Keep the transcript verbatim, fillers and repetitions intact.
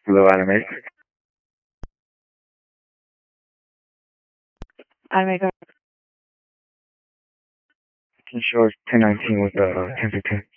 Hello, Animate. Animator. Can you show us ten nineteen with the uh, ten fifteen?